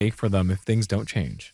for them if things don't change?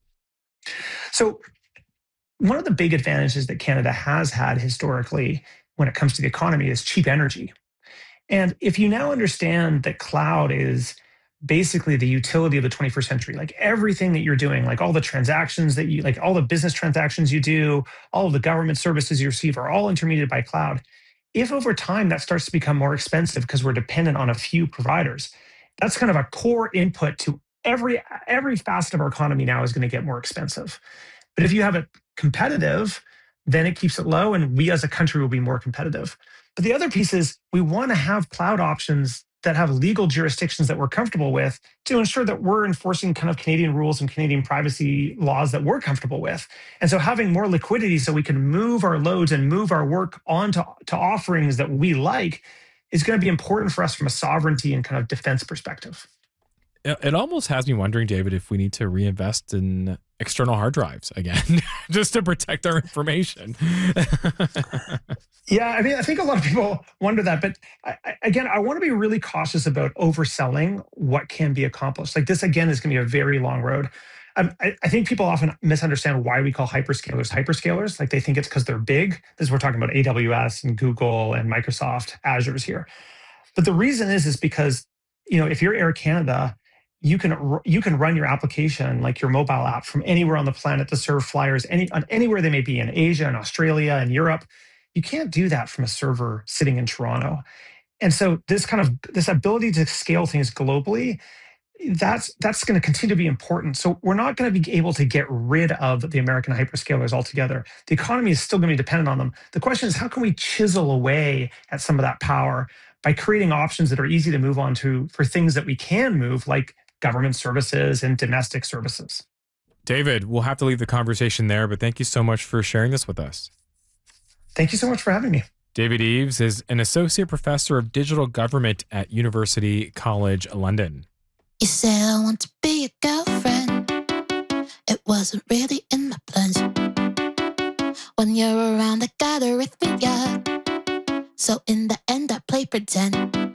So, one of the big advantages that Canada has had historically when it comes to the economy is cheap energy. And if you now understand that cloud is basically the utility of the 21st century, like everything that you're doing, like all the transactions that you, like all the business transactions you do, all of the government services you receive are all intermediated by cloud. If over time that starts to become more expensive because we're dependent on a few providers, that's kind of a core input to every facet of our economy now is going to get more expensive. But if you have it competitive, then it keeps it low, and we as a country will be more competitive. But the other piece is we want to have cloud options that have legal jurisdictions that we're comfortable with to ensure that we're enforcing kind of Canadian rules and Canadian privacy laws that we're comfortable with. And so having more liquidity so we can move our loads and move our work onto to offerings that we like is going to be important for us from a sovereignty and kind of defense perspective. It almost has me wondering, David, if we need to reinvest in external hard drives again, just to protect our information. Yeah, I mean, I think a lot of people wonder that, but again, I want to be really cautious about overselling what can be accomplished. Like this, again, is going to be a very long road. I think people often misunderstand why we call hyperscalers hyperscalers. Like they think it's because they're big. This is we're talking about AWS and Google and Microsoft Azure's here. But the reason is because if you're Air Canada, you can run your application like your mobile app from anywhere on the planet to serve flyers anywhere they may be in Asia and Australia and Europe. You can't do that from a server sitting in Toronto. And so this ability to scale things globally, that's going to continue to be important. So we're not going to be able to get rid of the American hyperscalers altogether. The economy is still going to be dependent on them. The question is, how can we chisel away at some of that power by creating options that are easy to move on to for things that we can move, like government services and domestic services? David, we'll have to leave the conversation there, but thank you so much for sharing this with us. Thank you so much for having me. David Eves is an associate professor of digital government at University College London. You said I want to be your girlfriend. It wasn't really in my plans. When you're around, I gotta rhythm ya. So in the end, I play pretend.